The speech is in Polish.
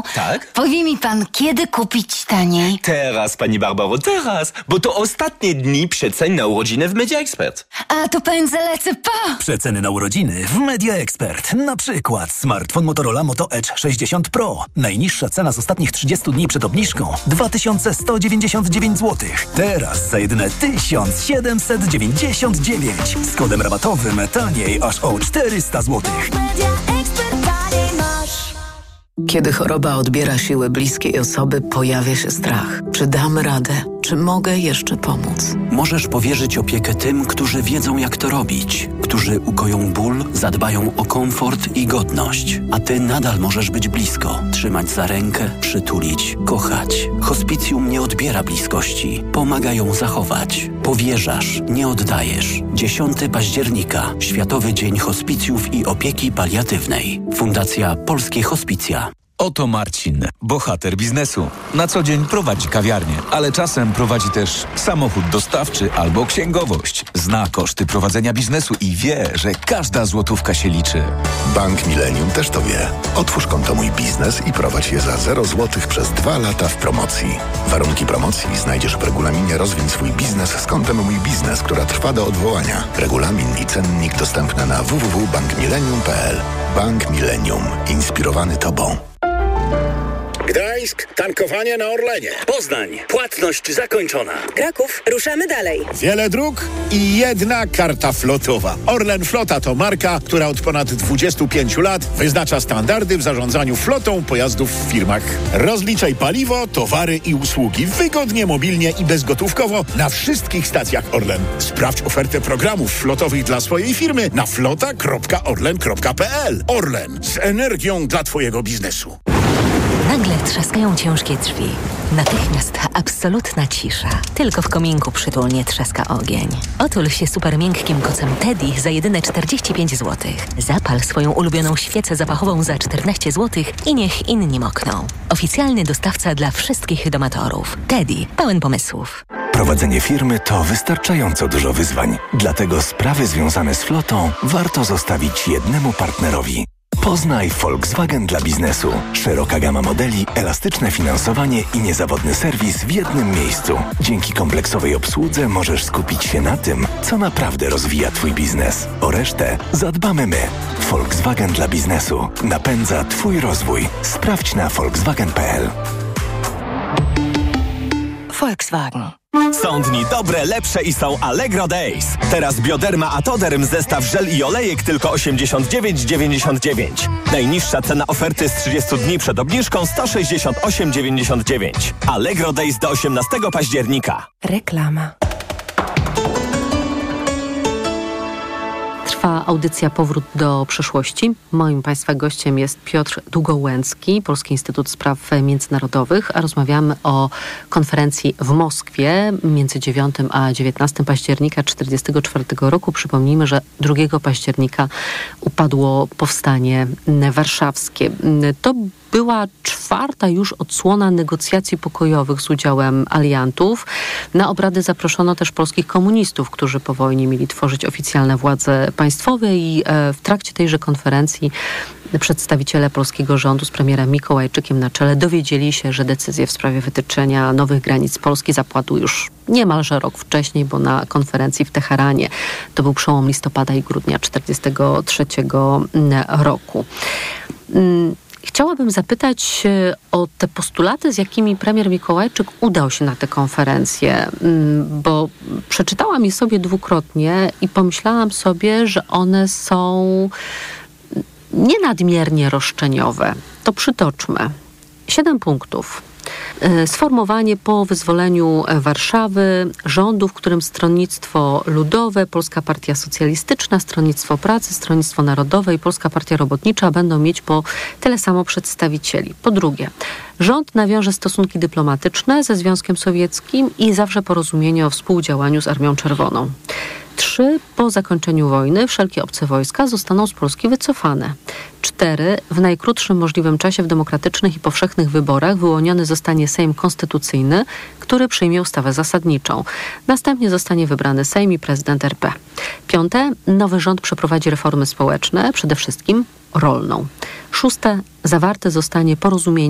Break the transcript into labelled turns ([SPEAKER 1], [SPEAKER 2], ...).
[SPEAKER 1] panu.
[SPEAKER 2] Tak?
[SPEAKER 1] Powie mi pan, kiedy kupić taniej?
[SPEAKER 2] Teraz, pani Barbaro, teraz, bo to ostatnie dni przecen na urodziny w Media Expert.
[SPEAKER 1] A to pędzę lecę po.
[SPEAKER 3] Przeceny na urodziny w Media Expert. Na przykład smartfon Motorola Moto Edge 60 Pro. Najniższa cena z ostatnich 30 dni przed obniżką 2199 zł. Teraz za jedyne 1799. Z kodem rabatowym taniej aż o 400 zł.
[SPEAKER 4] Kiedy choroba odbiera siły bliskiej osoby, pojawia się strach. Czy dam radę? Czy mogę jeszcze pomóc?
[SPEAKER 5] Możesz powierzyć opiekę tym, którzy wiedzą, jak to robić, którzy ukoją ból, zadbają o komfort i godność. A ty nadal możesz być blisko, trzymać za rękę, przytulić, kochać. Hospicjum nie odbiera bliskości, pomaga ją zachować. Powierzasz, nie oddajesz. 10 października, Światowy Dzień Hospicjów i Opieki Paliatywnej. Fundacja Polskie Hospicja.
[SPEAKER 6] Oto Marcin, bohater biznesu. Na co dzień prowadzi kawiarnię, ale czasem prowadzi też samochód dostawczy albo księgowość. Zna koszty prowadzenia biznesu i wie, że każda złotówka się liczy.
[SPEAKER 7] Bank Millennium też to wie. Otwórz konto Mój Biznes i prowadź je za 0 zł przez 2 lata w promocji. Warunki promocji znajdziesz w regulaminie Rozwiń swój biznes z kontem Mój Biznes, która trwa do odwołania. Regulamin i cennik dostępne na www.bankmillennium.pl. Bank Millennium. Inspirowany Tobą.
[SPEAKER 8] Gdańsk, tankowanie na Orlenie.
[SPEAKER 9] Poznań, płatność zakończona.
[SPEAKER 10] Kraków, ruszamy dalej.
[SPEAKER 8] Wiele dróg i jedna karta flotowa. Orlen Flota to marka, która od ponad 25 lat wyznacza standardy w zarządzaniu flotą pojazdów w firmach. Rozliczaj paliwo, towary i usługi wygodnie, mobilnie i bezgotówkowo na wszystkich stacjach Orlen. Sprawdź ofertę programów flotowych dla swojej firmy na flota.orlen.pl. Orlen, z energią dla twojego biznesu.
[SPEAKER 11] Nagle trzaskają ciężkie drzwi. Natychmiast absolutna cisza. Tylko w kominku przytulnie trzaska ogień. Otul się super miękkim kocem Teddy za jedyne 45 zł. Zapal swoją ulubioną świecę zapachową za 14 zł i niech inni mokną. Oficjalny dostawca dla wszystkich domatorów. Teddy, pełen pomysłów.
[SPEAKER 12] Prowadzenie firmy to wystarczająco dużo wyzwań. Dlatego sprawy związane z flotą warto zostawić jednemu partnerowi. Poznaj Volkswagen dla biznesu. Szeroka gama modeli, elastyczne finansowanie i niezawodny serwis w jednym miejscu. Dzięki kompleksowej obsłudze możesz skupić się na tym, co naprawdę rozwija Twój biznes. O resztę zadbamy my. Volkswagen dla biznesu. Napędza Twój rozwój. Sprawdź na volkswagen.pl.
[SPEAKER 11] Volkswagen.
[SPEAKER 13] Są dni dobre, lepsze i są Allegro Days. Teraz Bioderma Atoderm zestaw żel i olejek tylko 89,99. Najniższa cena oferty z 30 dni przed obniżką 168,99. Allegro Days do 18 października.
[SPEAKER 14] Reklama. Trwa audycja Powrót do przyszłości. Moim Państwa gościem jest Piotr Długołęcki, Polski Instytut Spraw Międzynarodowych, a rozmawiamy o konferencji w Moskwie między 9 a 19 października 1944 roku. Przypomnijmy, że 2 października upadło powstanie warszawskie. To była 4. już odsłona negocjacji pokojowych z udziałem aliantów. Na obrady zaproszono też polskich komunistów, którzy po wojnie mieli tworzyć oficjalne władze państwowe i w trakcie tejże konferencji przedstawiciele polskiego rządu z premierem Mikołajczykiem na czele dowiedzieli się, że decyzje w sprawie wytyczenia nowych granic Polski zapadły już niemalże rok wcześniej, bo na konferencji w Teheranie, to był przełom listopada i grudnia 1943 roku. Chciałabym zapytać o te postulaty, z jakimi premier Mikołajczyk udał się na tę konferencję, bo przeczytałam je sobie dwukrotnie i pomyślałam sobie, że one są nie nadmiernie roszczeniowe. To przytoczmy. 7 punktów. Sformowanie po wyzwoleniu Warszawy rządu, w którym Stronnictwo Ludowe, Polska Partia Socjalistyczna, Stronnictwo Pracy, Stronnictwo Narodowe i Polska Partia Robotnicza będą mieć po tyle samo przedstawicieli. Po drugie, rząd nawiąże stosunki dyplomatyczne ze Związkiem Sowieckim i zawrze porozumienie o współdziałaniu z Armią Czerwoną. 3. Po zakończeniu wojny wszelkie obce wojska zostaną z Polski wycofane. 4. W najkrótszym możliwym czasie w demokratycznych i powszechnych wyborach wyłoniony zostanie Sejm Konstytucyjny, który przyjmie ustawę zasadniczą. Następnie zostanie wybrany Sejm i prezydent RP. 5. Nowy rząd przeprowadzi reformy społeczne, przede wszystkim rolną. 6. Zawarte zostanie porozumienie